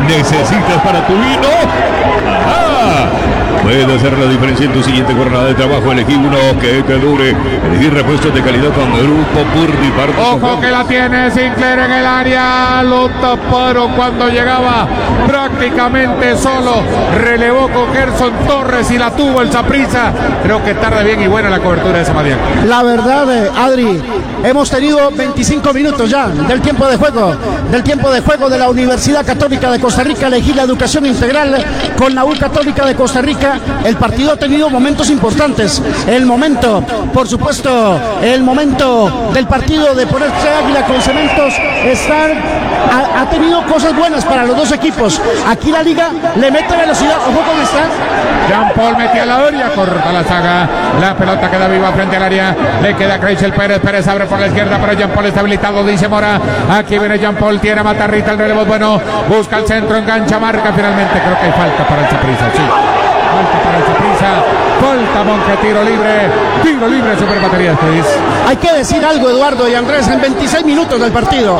necesitas para tu vino. ¡Ajá! Puedes hacer la diferencia en tu siguiente jornada de trabajo. Elegí uno que te dure. Elegí repuestos de calidad con Grupo Purdy. Ojo que la tiene Sinclair en el área. Lo taparon cuando llegaba prácticamente solo. Relevó con Gerson Torres y la tuvo el Saprissa. Creo que tarda bien y buena la cobertura de Samadián. La verdad, Adri, hemos tenido 25 minutos ya del tiempo de juego. Del tiempo de juego de la Universidad Católica de Costa Rica. Elegí la educación integral con la U Católica de Costa Rica. El partido ha tenido momentos importantes. El momento, por supuesto, el momento del partido de ponerse Águila con Cementos ha tenido cosas buenas para los dos equipos. Aquí la liga le mete velocidad. Ojo con esta. Jean Paul metía la orilla, corta la saga. La pelota queda viva frente al área. Le queda Creichel Pérez. Pérez abre por la izquierda, pero Jean Paul está habilitado, dice Mora. Aquí viene Jean Paul, tiene a Matarrita, el relevo es bueno. Busca el centro, engancha, marca. Finalmente creo que hay falta para el Saprissa. Sí. Falta para el Saprissa, falta Monje, tiro libre, Super Baterías, Cris. Hay que decir algo, Eduardo y Andrés, en 26 minutos del partido.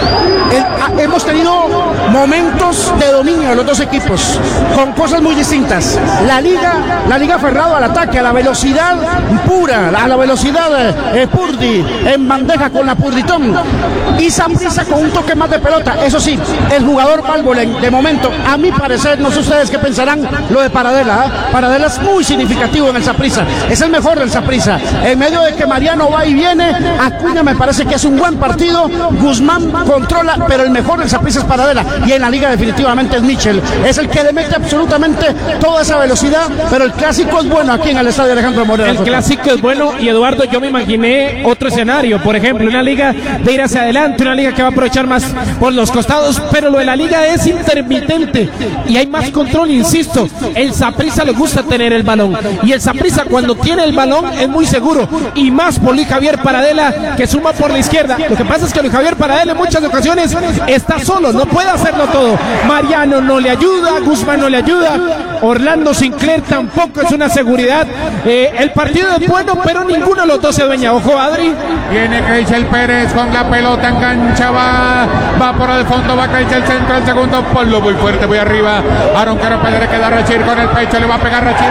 Hemos tenido momentos de dominio de los dos equipos, con cosas muy distintas. La liga aferrado al ataque, a la velocidad pura, a la velocidad Purdy, en bandeja con la Purditón. Y Saprissa con un toque más de pelota. Eso sí, el jugador Valvolen, de momento, a mi parecer, no sé ustedes qué pensarán, lo de Paradela. Paradela es muy significativo en el Saprissa, es el mejor del Saprissa. En medio de que Mariano va y viene, Acuña me parece que es un buen partido. Guzmán controla, pero el mejor del Saprissa es Paradela. Y en la liga definitivamente es Mitchell. Es el que le mete absolutamente toda esa velocidad, pero el clásico es bueno aquí en el estadio Alejandro Moreno. El clásico es bueno y Eduardo, yo me imaginé otro escenario, por ejemplo, una liga de ir hacia adelante, una liga que va a aprovechar más por los costados, pero lo de la liga es intermitente y hay más control, insisto. El Saprissa le gusta tener el balón y el Saprissa cuando tiene el balón es muy seguro y más por Luis Javier Paradela que suma por la izquierda. Lo que pasa es que Luis Javier Paradela en muchas ocasiones está solo, no puede hacerlo todo. Mariano no le ayuda, Guzmán no le ayuda, Orlando Sinclair tampoco es una seguridad. El partido es bueno, pero ninguno de los dos se dueña. Ojo, Adri. Viene Creichel Pérez con la pelota, engancha, va por el fondo, va Creichel centro, el segundo polo muy fuerte, muy arriba. Aaron Caro Pérez le queda a Rachir con el pecho, le va a pegar Rachir,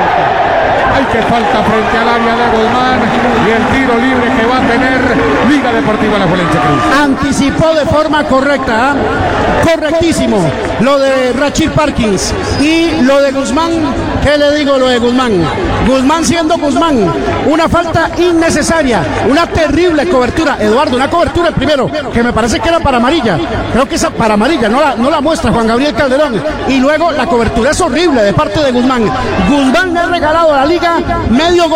hay que falta frente al área de Guzmán y el tiro libre que va a tener Liga Deportiva Alajuelense. Anticipó de forma correcta, correctísimo lo de Rachid Parkins y lo de Guzmán. ¿Qué le digo lo de Guzmán? Guzmán siendo Guzmán, una falta innecesaria, una terrible cobertura, Eduardo, una cobertura el primero que me parece que era para amarilla, creo que esa para amarilla, no la muestra Juan Gabriel Calderón, y luego la cobertura es horrible de parte de Guzmán. Guzmán le ha regalado a la liga medio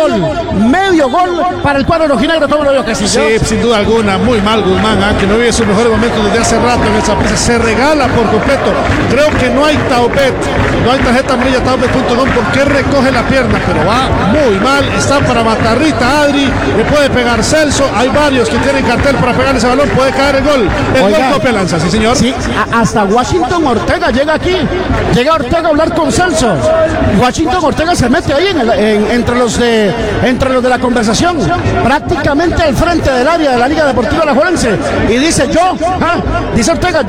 gol para el cuadro rojinegro. ¿Cómo lo veo, Castillo? Sí, sin duda alguna, muy mal Guzmán, que no vive sus mejores momentos desde hace rato en esa prisa, se regala por completo. Creo que no hay Taubet, no hay tarjeta amarilla Taubet.com porque recoge la pierna, pero va muy mal. Está para Matarrita, Adri, le puede pegar Celso, hay varios que tienen cartel para pegar ese balón, puede caer el gol. Gol Copia Lanza, sí señor. Sí, hasta Washington Ortega llega aquí, llega Ortega a hablar con Celso. Washington Ortega se mete ahí entre los de la conversación, prácticamente al frente del área de la Liga Deportiva Alajuelense, y dice dice Ortega,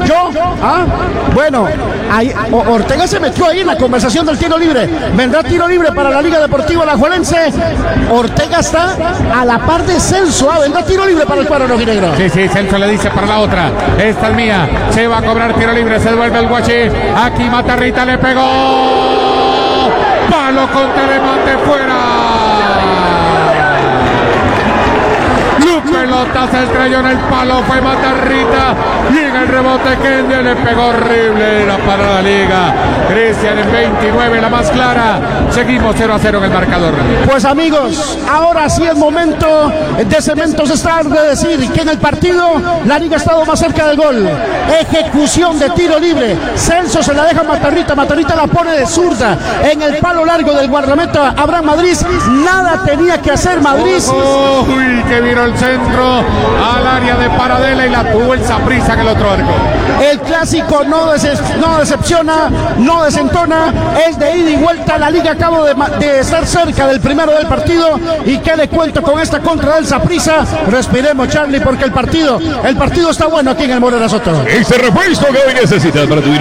bueno, Ortega se metió ahí en la conversación del tiro libre. Vendrá tiro libre para la Liga Deportiva Alajuelense. Ortega está a la par de Celso. Vendrá tiro libre para el cuadro rojinegro. Sí, Celso le dice para la otra, esta es mía, se va a cobrar tiro libre, se devuelve el Guachi, aquí Matarrita le pegó, palo contra remate fuera. Pelota se estrelló en el palo, fue Matarrita y en el rebote Kende le pegó horrible, era para la liga. Cristian en 29, la más clara. Seguimos 0-0 en el marcador. Pues amigos, ahora sí es momento de Cementos Star de decir que en el partido la liga ha estado más cerca del gol. Ejecución de tiro libre, Celso se la deja a Matarrita, Matarrita la pone de zurda en el palo largo del guardameta Abraham Madrid. Nada tenía que hacer Madrid. Uy, que vino el centro al área de Paradela y la tuvo el Saprissa en el otro arco. El clásico no decepciona, no desentona, es de ida y vuelta. La liga acaba de estar cerca del primero del partido. Y qué le cuento con esta contra del Saprissa. Respiremos, Charlie, porque el partido está bueno aquí en el Morera Soto. Ese repuesto que hoy necesitas para tu